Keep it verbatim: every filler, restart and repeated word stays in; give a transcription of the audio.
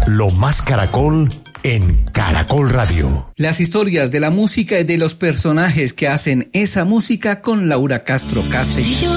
Lo más Caracol en Caracol Radio. Las historias de la música y de los personajes que hacen esa música con Laura Castro Castells.